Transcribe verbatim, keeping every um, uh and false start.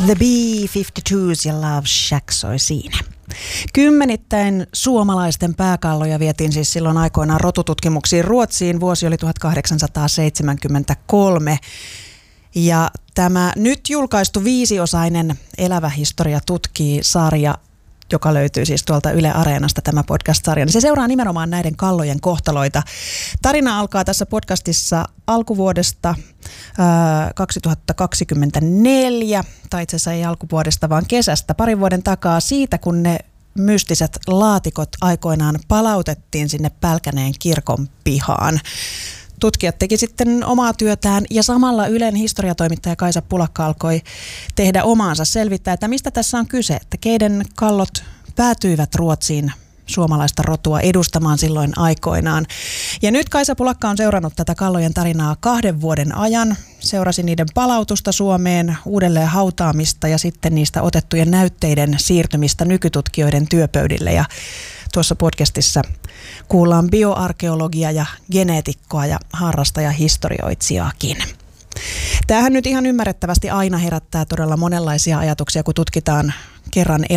The B viisikymmentäkaksi ja Love Shack soi siinä. Kymmenittäin suomalaisten pääkalloja vietiin siis silloin aikoinaan rotututkimuksiin Ruotsiin. Vuosi oli tuhatkahdeksansataaseitsemänkymmentäkolme. Ja tämä nyt julkaistu viisiosainen Elävä historia tutkii -sarja, joka löytyy siis tuolta Yle Areenasta, tämä podcast-sarja, niin se seuraa nimenomaan näiden kallojen kohtaloita. Tarina alkaa tässä podcastissa alkuvuodesta ää, kaksituhattakaksikymmentäneljä, tai itse asiassa ei alkuvuodesta, vaan kesästä, parin vuoden takaa siitä, kun ne mystiset laatikot aikoinaan palautettiin sinne Pälkäneen kirkon pihaan. Tutkijat teki sitten omaa työtään ja samalla Ylen historiatoimittaja Kaisa Pulakka alkoi tehdä omaansa, selvittää, että mistä tässä on kyse, että keiden kallot päätyivät Ruotsiin suomalaista rotua edustamaan silloin aikoinaan. Ja nyt Kaisa Pulakka on seurannut tätä kallojen tarinaa kahden vuoden ajan. Seurasi niiden palautusta Suomeen, uudelleen hautaamista ja sitten niistä otettujen näytteiden siirtymistä nykytutkijoiden työpöydille. Ja tuossa podcastissa kuullaan bioarkeologia ja geneetikkoa ja harrastajahistorioitsijaakin. Tämähän nyt ihan ymmärrettävästi aina herättää todella monenlaisia ajatuksia, kun tutkitaan kerran